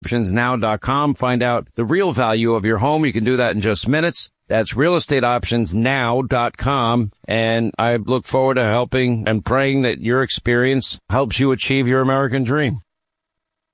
realestateoptionsnow.com. Find out the real value of your home. You can do that in just minutes. That's realestateoptionsnow.com. And I look forward to helping and praying that your experience helps you achieve your American dream.